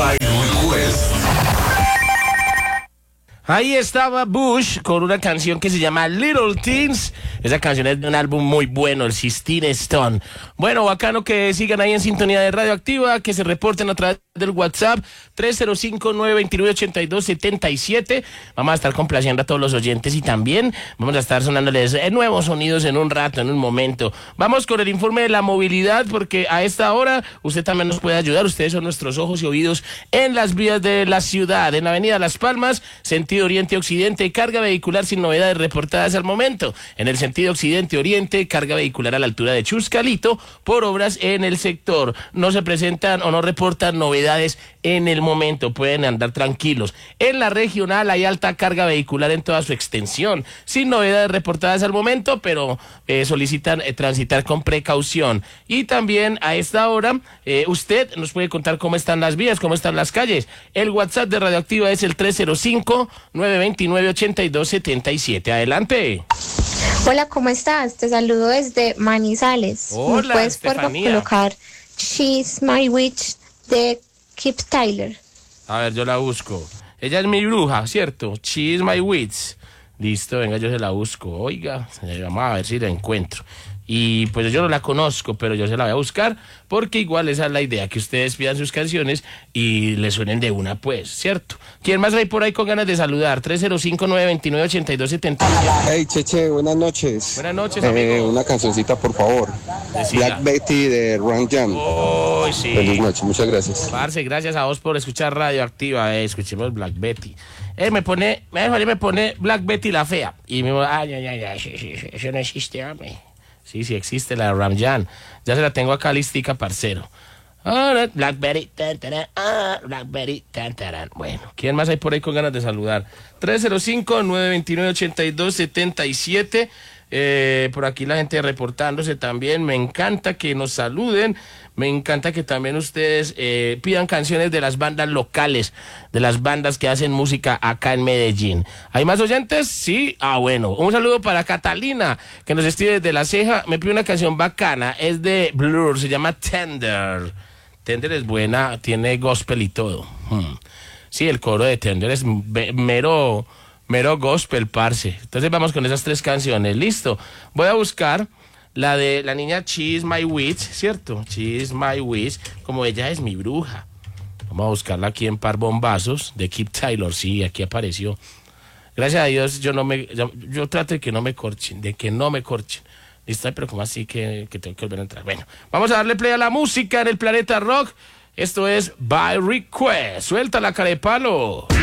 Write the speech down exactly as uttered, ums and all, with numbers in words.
By Request. Ahí estaba Bush con una canción que se llama Little Things. Esa canción es de un álbum muy bueno, el Sistine Stone. Bueno, bacano que sigan ahí en sintonía de Radioactiva, que se reporten a través del WhatsApp tres cero cinco, nueve dos nueve, ocho dos siete siete. Vamos a estar complaciendo a todos los oyentes y también vamos a estar sonándoles nuevos sonidos en un rato, en un momento. Vamos con el informe de la movilidad, porque a esta hora usted también nos puede ayudar. Ustedes son nuestros ojos y oídos en las vías de la ciudad. En la avenida Las Palmas, sentido oriente-occidente, carga vehicular sin novedades reportadas al momento. En el sentido occidente-oriente, carga vehicular a la altura de Chuscalito por obras en el sector. No se presentan o no reportan novedades en el momento, pueden andar tranquilos. En la regional hay alta carga vehicular en toda su extensión, sin novedades reportadas al momento, pero eh, solicitan eh, transitar con precaución. Y también a esta hora, eh, usted nos puede contar cómo están las vías, cómo están las calles. El WhatsApp de Radioactiva es el tres cero cinco, nueve dos nueve, ocho dos siete siete. Adelante. Hola, ¿cómo estás? Te saludo desde Manizales. Hola, ¿Me puedes por favor Estefanía. colocar She's My Witch de Kip Tyler? A ver, yo la busco. Ella es mi bruja, ¿cierto? She is my witch. Listo, venga, yo se la busco. Oiga, vamos a ver si la encuentro. Y pues yo no la conozco, pero yo se la voy a buscar, porque igual esa es la idea, que ustedes pidan sus canciones y les suenen de una, pues, ¿cierto? ¿Quién más hay por ahí con ganas de saludar? tres cero cinco, nueve dos nueve, ocho dos siete siete. Hey, Cheche, buenas noches. Buenas noches, Eh, amigo. una cancioncita, por favor. Decila. Black Betty de Ram Jam. Oh, sí. Feliz noche, muchas gracias. Parce, gracias a vos por escuchar Radioactiva. Eh, escuchemos Black Betty. Eh, me pone, me, me pone Black Betty la fea. Y me ay, ay, ay, ay, eso no existe, hombre. Sí, sí existe la de Ram Jam. Ya se la tengo acá listica, parcero. Ah, Blackberry, tan, taran, ah, Blackberry, tan, taran. Bueno, ¿quién más hay por ahí con ganas de saludar? tres cero cinco, nueve dos nueve, ocho dos siete siete. Eh, por aquí la gente reportándose también. Me encanta que nos saluden. Me encanta que también ustedes eh, pidan canciones de las bandas locales, de las bandas que hacen música acá en Medellín. ¿Hay más oyentes? Sí. Ah, bueno. Un saludo para Catalina, que nos escribe desde La Ceja. Me pide una canción bacana. Es de Blur, se llama Tender. Tender es buena, tiene gospel y todo. Hmm. Sí, el coro de Tender es mero, mero gospel, parce. Entonces vamos con esas tres canciones. Listo. Voy a buscar la de la niña She is My Witch, ¿cierto? She is My Witch, como ella es mi bruja. Vamos a buscarla aquí en Par Bombazos de Kip Tyler. Sí, aquí apareció. Gracias a Dios, yo no me, yo, yo trato de que no me corchen, de que no me corchen. Listo, pero como así que, que tengo que volver a entrar. Bueno, vamos a darle play a la música en el Planeta Rock. Esto es By Request. Suelta la carepalo.